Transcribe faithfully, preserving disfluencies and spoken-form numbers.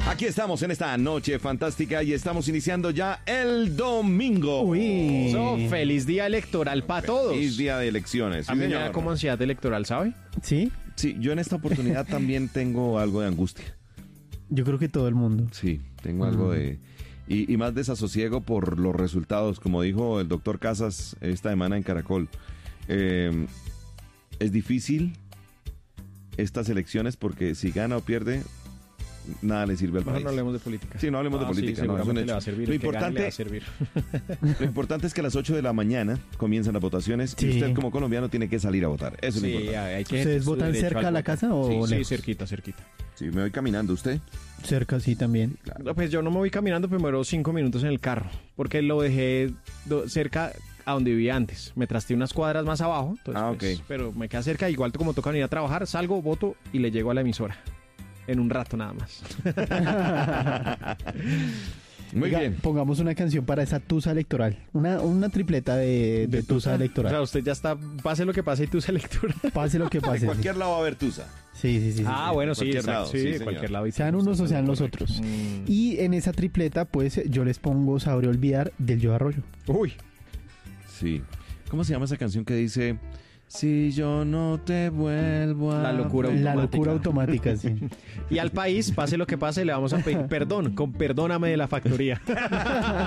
Aquí estamos en esta noche fantástica y estamos iniciando ya el domingo. Uy. So, feliz día electoral para todos. Feliz día de elecciones. Sí, A mí me da señor. como ansiedad electoral, ¿sabe? ¿Sí? Sí, yo en esta oportunidad también tengo algo de angustia. Yo creo que todo el mundo. Sí, tengo algo de... Y, y más desasosiego por los resultados, como dijo el doctor Casas esta semana en Caracol. Eh, es difícil estas elecciones porque si gana o pierde, nada le sirve al Mejor país. no hablemos de política. Sí, no hablemos de Ah, política. Sí, no, es un seguramente hecho. le va a servir. Lo el que gane le va a importante, servir. lo importante es que a las ocho de la mañana comienzan las votaciones Sí. y usted como colombiano tiene que salir a votar. Eso es lo Sí, importante. hay que ¿Ustedes su votan derecho cerca al a la voto. casa o Sí, sí, lejos? cerquita, cerquita. Sí, me voy caminando. ¿Usted? Cerca, sí, también. No, pues yo no me voy caminando primero cinco minutos en el carro, porque lo dejé do- cerca a donde vivía antes. Me trasté unas cuadras más abajo, entonces, Ah, pues, ok. pero me queda cerca. Igual como toca ir a trabajar, salgo, voto y le llego a la emisora. En un rato nada más. Muy Oiga, bien. Pongamos una canción para esa tusa electoral. Una, una tripleta de, de tusa O electoral. sea, usted ya está, pase lo que pase y tú se lectura. Pase lo que En pase. Sí, cualquier lado va a haber tusa. sí, sí. sí, Ah, sí. bueno, sí, cualquier exacto, lado, sí, sí, de señor. cualquier lado. Sean unos o sean los Correcto. otros. Mm. Y en esa tripleta, pues, yo les pongo Sabré Olvidar del Yo Arroyo. Uy, Sí. ¿Cómo se llama esa canción que dice... Si yo no te vuelvo a... La locura La automática. locura automática, sí. y al país, pase lo que pase, le vamos a pedir perdón, con perdóname de la factoría.